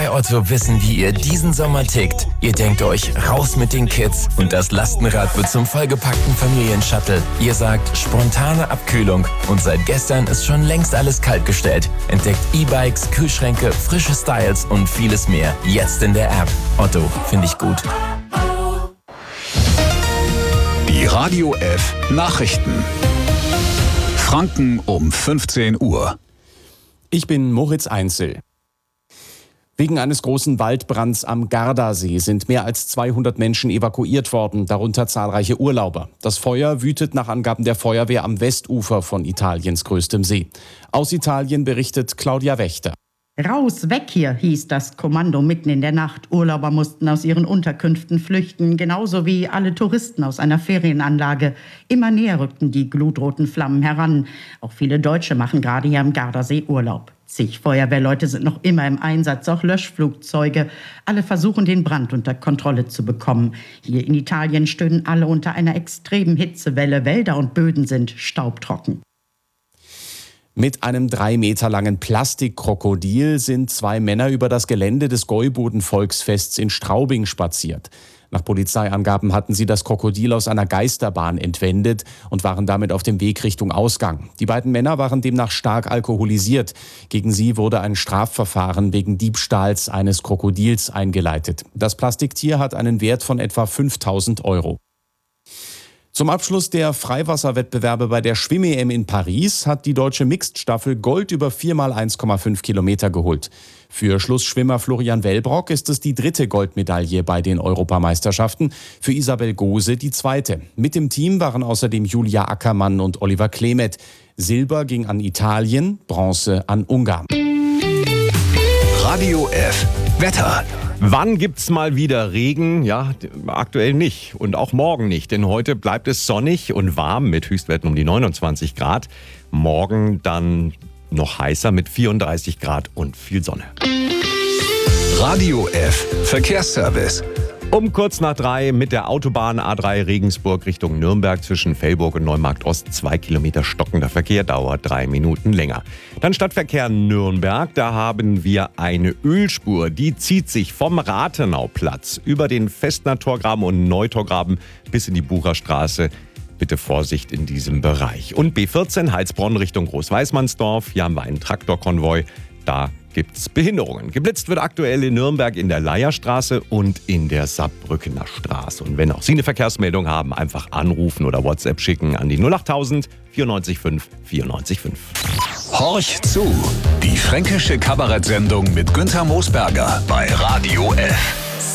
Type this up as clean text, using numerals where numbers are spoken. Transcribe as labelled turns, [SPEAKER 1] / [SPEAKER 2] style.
[SPEAKER 1] Bei Otto wissen, wie ihr diesen Sommer tickt. Ihr denkt euch, raus mit den Kids und das Lastenrad wird zum vollgepackten Familienshuttle. Ihr sagt, spontane Abkühlung und seit gestern ist schon längst alles kaltgestellt. Entdeckt E-Bikes, Kühlschränke, frische Styles und vieles mehr. Jetzt in der App. Otto, finde ich gut.
[SPEAKER 2] Die Radio F Nachrichten. Franken um 15 Uhr.
[SPEAKER 3] Ich bin Moritz Einzel. Wegen eines großen Waldbrands am Gardasee sind mehr als 200 Menschen evakuiert worden, darunter zahlreiche Urlauber. Das Feuer wütet nach Angaben der Feuerwehr am Westufer von Italiens größtem See. Aus Italien berichtet Claudia Wächter.
[SPEAKER 4] Raus, weg hier, hieß das Kommando mitten in der Nacht. Urlauber mussten aus ihren Unterkünften flüchten, genauso wie alle Touristen aus einer Ferienanlage. Immer näher rückten die glutroten Flammen heran. Auch viele Deutsche machen gerade hier am Gardasee Urlaub. Zig Feuerwehrleute sind noch immer im Einsatz, auch Löschflugzeuge. Alle versuchen, den Brand unter Kontrolle zu bekommen. Hier in Italien stöhnen alle unter einer extremen Hitzewelle. Wälder und Böden sind staubtrocken.
[SPEAKER 3] Mit einem 3 Meter langen Plastikkrokodil sind 2 Männer über das Gelände des Gäuboden-Volksfests in Straubing spaziert. Nach Polizeiangaben hatten sie das Krokodil aus einer Geisterbahn entwendet und waren damit auf dem Weg Richtung Ausgang. Die beiden Männer waren demnach stark alkoholisiert. Gegen sie wurde ein Strafverfahren wegen Diebstahls eines Krokodils eingeleitet. Das Plastiktier hat einen Wert von etwa 5.000 €. Zum Abschluss der Freiwasserwettbewerbe bei der Schwimm-EM in Paris hat die deutsche Mixed-Staffel Gold über 4x1,5 Kilometer geholt. Für Schlussschwimmer Florian Wellbrock ist es die 3. Goldmedaille bei den Europameisterschaften, für Isabel Gose die 2. Mit dem Team waren außerdem Julia Ackermann und Oliver Klemet. Silber ging an Italien, Bronze an Ungarn.
[SPEAKER 2] Radio F Wetter.
[SPEAKER 5] Wann gibt's mal wieder Regen? Ja, aktuell nicht und auch morgen nicht, denn heute bleibt es sonnig und warm mit Höchstwerten um die 29 Grad. Morgen dann noch heißer mit 34 Grad und viel Sonne.
[SPEAKER 2] Radio F Verkehrsservice.
[SPEAKER 5] Um kurz nach 3 mit der Autobahn A3 Regensburg Richtung Nürnberg zwischen Velburg und Neumarkt Ost 2 Kilometer stockender Verkehr, dauert 3 Minuten länger. Dann Stadtverkehr Nürnberg, da haben wir eine Ölspur, die zieht sich vom Rathenauplatz über den Festner Torgraben und Neutorgraben bis in die Bucherstraße. Bitte Vorsicht in diesem Bereich. Und B14 Heilsbronn Richtung Großweißmannsdorf, hier haben wir einen Traktorkonvoi, da gibt's Behinderungen. Geblitzt wird aktuell in Nürnberg in der Leierstraße und in der Saarbrückener Straße. Und wenn auch Sie eine Verkehrsmeldung haben, einfach anrufen oder WhatsApp schicken an die 08000 94 5 94 5.
[SPEAKER 2] Horch zu. Die fränkische Kabarettsendung mit Günther Moosberger bei Radio F.